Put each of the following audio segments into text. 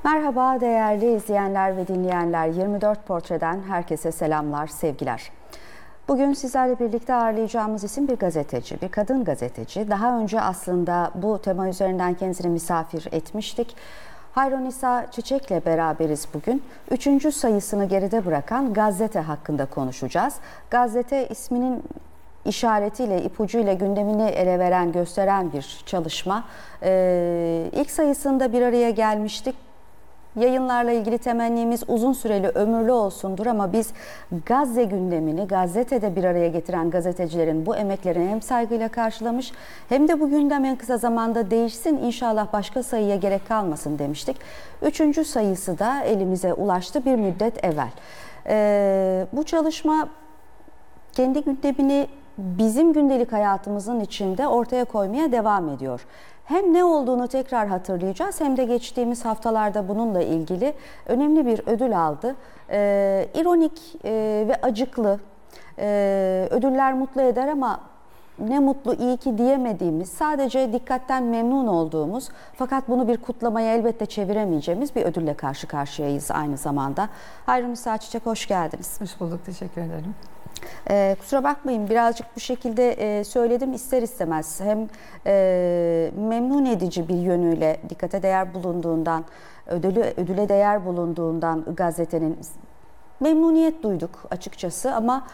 Merhaba değerli izleyenler ve dinleyenler. 24 Portre'den herkese selamlar, sevgiler. Bugün sizlerle birlikte ağırlayacağımız isim bir gazeteci, bir kadın gazeteci. Daha önce aslında bu tema üzerinden kendisini misafir etmiştik. Hayrunisa Çiçek'le beraberiz bugün. 3. sayısını geride bırakan Gazete hakkında konuşacağız. Gazete isminin işaretiyle, ipucuyla gündemini ele veren, gösteren bir çalışma. İlk sayısında bir araya gelmiştik. Yayınlarla ilgili temennimiz uzun süreli, ömürlü olsundur ama biz Gazze gündemini gazetede bir araya getiren gazetecilerin bu emeklerini hem saygıyla karşılamış hem de bu gündem en kısa zamanda değişsin, inşallah başka sayıya gerek kalmasın demiştik. 3. sayısı da elimize ulaştı bir müddet evvel. Bu çalışma kendi gündemini bizim gündelik hayatımızın içinde ortaya koymaya devam ediyor. Hem ne olduğunu tekrar hatırlayacağız hem de geçtiğimiz haftalarda bununla ilgili önemli bir ödül aldı. İronik ve acıklı, ödüller mutlu eder ama ne mutlu, iyi ki diyemediğimiz, sadece dikkatten memnun olduğumuz fakat bunu bir kutlamaya elbette çeviremeyeceğimiz bir ödülle karşı karşıyayız aynı zamanda. Hayrunisa Çiçek, hoş geldiniz. Hoş bulduk, teşekkür ederim. Kusura bakmayın, birazcık bu şekilde söyledim ister istemez. Hem memnun edici bir yönüyle, dikkate değer bulunduğundan, ödüle değer bulunduğundan gazetenin memnuniyet duyduk açıkçası ama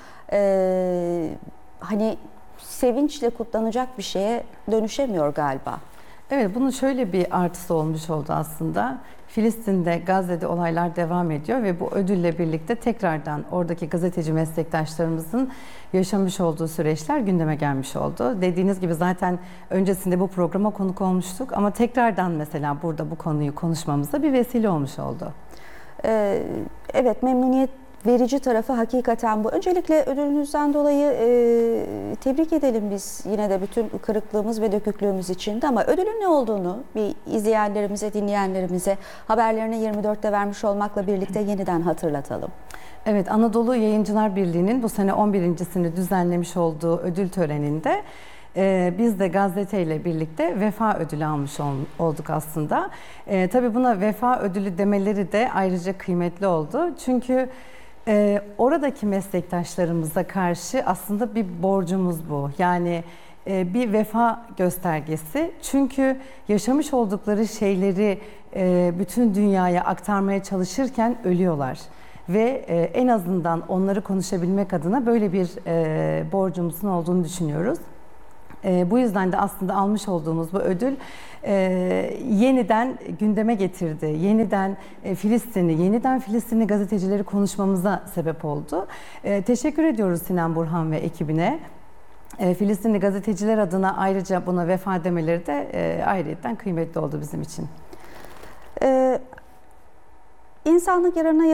hani sevinçle kutlanacak bir şeye dönüşemiyor galiba. Evet, bunun şöyle bir artısı olmuş oldu aslında. Filistin'de, Gazze'de olaylar devam ediyor ve bu ödülle birlikte tekrardan oradaki gazeteci meslektaşlarımızın yaşamış olduğu süreçler gündeme gelmiş oldu. Dediğiniz gibi zaten öncesinde bu programa konuk olmuştuk ama tekrardan mesela burada bu konuyu konuşmamıza bir vesile olmuş oldu. Evet, memnuniyet verici tarafı hakikaten bu. Öncelikle ödülünüzden dolayı tebrik edelim biz yine de bütün kırıklığımız ve döküklüğümüz içinde, ama ödülün ne olduğunu bir izleyenlerimize, dinleyenlerimize haberlerini 24'te vermiş olmakla birlikte yeniden hatırlatalım. Evet, Anadolu Yayıncılar Birliği'nin bu sene 11.sini düzenlemiş olduğu ödül töreninde biz de gazeteyle birlikte vefa ödülü almış olduk aslında. Tabii buna vefa ödülü demeleri de ayrıca kıymetli oldu. Çünkü oradaki meslektaşlarımıza karşı aslında bir borcumuz bu. Yani bir vefa göstergesi. Çünkü yaşamış oldukları şeyleri bütün dünyaya aktarmaya çalışırken ölüyorlar. Ve en azından onları konuşabilmek adına böyle bir borcumuzun olduğunu düşünüyoruz. Bu yüzden de aslında almış olduğumuz bu ödül yeniden gündeme getirdi. Yeniden Filistinli gazetecileri konuşmamıza sebep oldu. Teşekkür ediyoruz Sinan Burhan ve ekibine. Filistinli gazeteciler adına ayrıca buna vefa demeleri de ayrıyetten kıymetli oldu bizim için. İnsanlık yararına